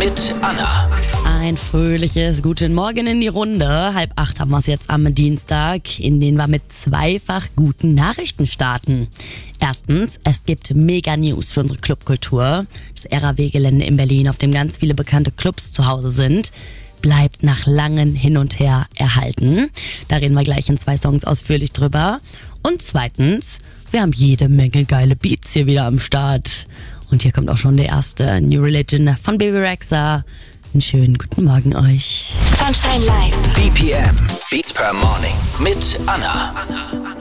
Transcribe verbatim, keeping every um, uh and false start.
mit Anna. Ein fröhliches Guten Morgen in die Runde. Halb acht haben wir es jetzt am Dienstag, in den wir mit zweifach guten Nachrichten starten. Erstens, es gibt mega News für unsere Clubkultur. Das R A W-Gelände in Berlin, auf dem ganz viele bekannte Clubs zu Hause sind, bleibt nach langem Hin und Her erhalten. Da reden wir gleich in zwei Songs ausführlich drüber. Und zweitens, wir haben jede Menge geile Beats hier wieder am Start. Und hier kommt auch schon der erste, New Religion von Bebe Rexha. Einen schönen guten Morgen euch. Sunshine Live. B P M, Beats per Morning mit Anna.